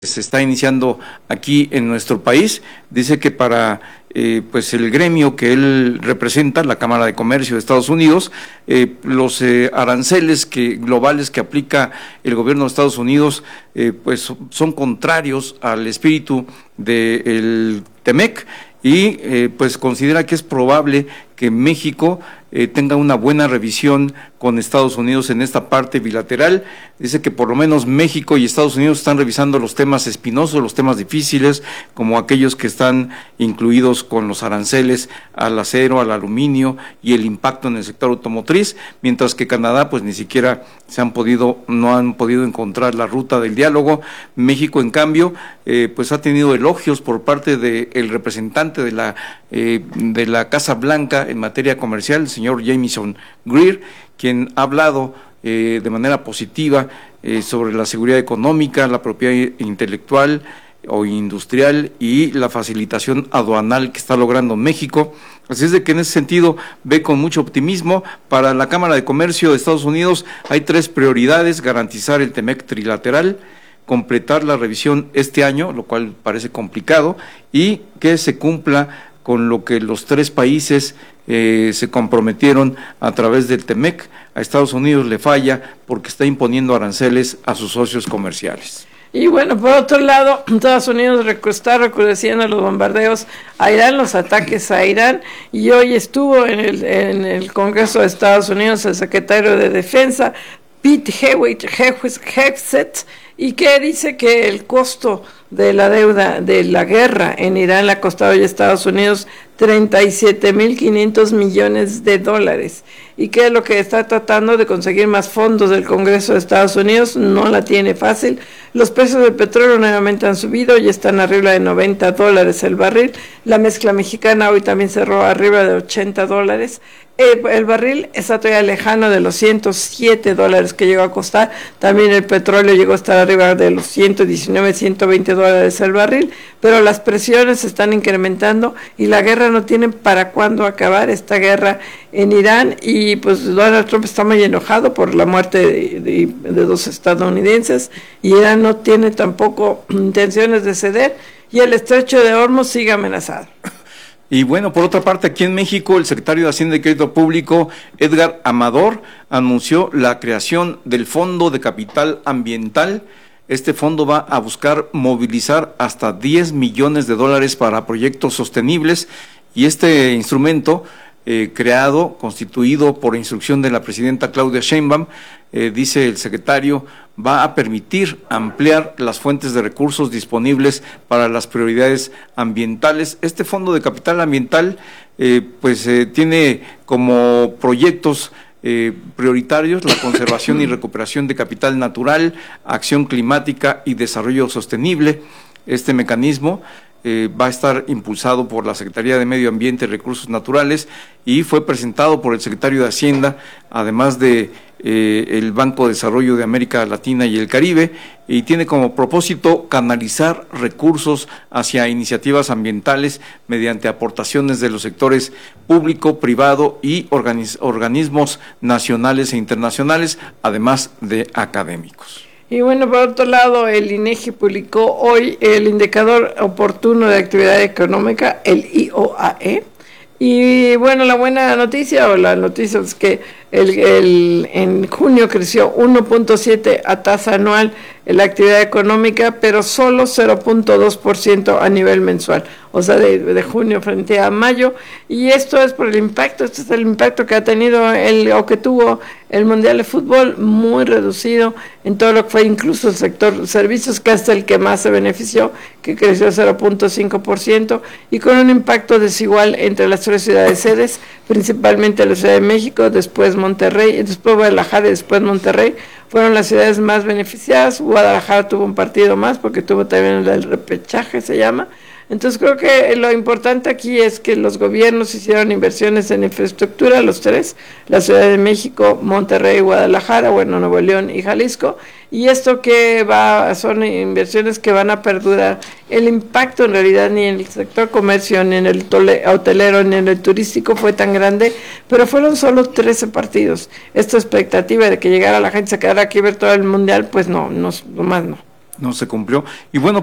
se está iniciando aquí en nuestro país. Dice que para pues el gremio que él representa, la Cámara de Comercio de Estados Unidos, los aranceles globales que aplica el gobierno de Estados Unidos pues son contrarios al espíritu del TEMEC y pues considera que es probable que México tenga una buena revisión con Estados Unidos en esta parte bilateral. Dice que por lo menos México y Estados Unidos están revisando los temas espinosos, los temas difíciles, como aquellos que están incluidos con los aranceles al acero, al aluminio y el impacto en el sector automotriz, mientras que Canadá pues ni siquiera no han podido encontrar la ruta del diálogo. México, en cambio, pues ha tenido elogios por parte del representante de la Casa Blanca en materia comercial, el señor Jamieson Greer, quien ha hablado de manera positiva sobre la seguridad económica, la propiedad intelectual o industrial y la facilitación aduanal que está logrando México. Así es de que en ese sentido ve con mucho optimismo. Para la Cámara de Comercio de Estados Unidos hay 3 prioridades: garantizar el TEMEC trilateral, completar la revisión este año, lo cual parece complicado, y que se cumpla con lo que los 3 países se comprometieron a través del TEMEC. A Estados Unidos le falla porque está imponiendo aranceles a sus socios comerciales. Y bueno, por otro lado, Estados Unidos está recrudeciendo los bombardeos a Irán, los ataques a Irán, y hoy estuvo en el Congreso de Estados Unidos el secretario de Defensa, Pete Hegseth, y que dice que el costo de la deuda de la guerra en Irán le ha costado a Estados Unidos 37.500 millones de dólares, y que es lo que está tratando de conseguir más fondos del Congreso de Estados Unidos. No la tiene fácil. Los precios del petróleo nuevamente han subido y están arriba de $90 el barril. La mezcla mexicana hoy también cerró arriba de $80. El barril está todavía lejano de los $107 que llegó a costar. También el petróleo llegó a estar arriba de los $119, $120 el barril, pero las presiones se están incrementando y la guerra no tiene para cuándo acabar, esta guerra en Irán. Y pues Donald Trump está muy enojado por la muerte de 2 estadounidenses, y Irán no tiene tampoco intenciones de ceder, y el estrecho de Hormuz sigue amenazado. Y bueno, por otra parte, aquí en México, el secretario de Hacienda y Crédito Público, Edgar Amador, anunció la creación del Fondo de Capital Ambiental. Este fondo va a buscar movilizar hasta $10 millones para proyectos sostenibles, y este instrumento constituido por instrucción de la presidenta Claudia Sheinbaum, dice el secretario, va a permitir ampliar las fuentes de recursos disponibles para las prioridades ambientales. Este Fondo de Capital Ambiental tiene como proyectos prioritarios la conservación y recuperación de capital natural, acción climática y desarrollo sostenible. Este mecanismo va a estar impulsado por la Secretaría de Medio Ambiente y Recursos Naturales y fue presentado por el secretario de Hacienda, además de el Banco de Desarrollo de América Latina y el Caribe, y tiene como propósito canalizar recursos hacia iniciativas ambientales mediante aportaciones de los sectores público, privado y organismos nacionales e internacionales, además de académicos. Y bueno, por otro lado, el INEGI publicó hoy el indicador oportuno de actividad económica, el IOAE. Y bueno, la buena noticia o la noticia es que en junio creció 1.7 a tasa anual en la actividad económica, pero solo 0.2% a nivel mensual, o sea, de junio frente a mayo. Y esto es por el impacto, este es el impacto que ha tenido que tuvo el Mundial de Fútbol, muy reducido en todo lo que fue incluso el sector servicios, que es el que más se benefició, que creció 0.5%, y con un impacto desigual entre las 3 ciudades sedes, principalmente la Ciudad de México, después Monterrey, después Guadalajara y después Monterrey, fueron las ciudades más beneficiadas. Guadalajara tuvo un partido más porque tuvo también el repechaje, se llama. Entonces creo que lo importante aquí es que los gobiernos hicieron inversiones en infraestructura, los 3, la Ciudad de México, Monterrey, Guadalajara, Nuevo León y Jalisco, y esto son inversiones que van a perdurar. El impacto en realidad ni en el sector comercio, ni en el hotelero, ni en el turístico fue tan grande, pero fueron solo 13 partidos. Esta expectativa de que llegara la gente, se quedara aquí a ver todo el mundial, pues no, más no. No se cumplió. Y bueno,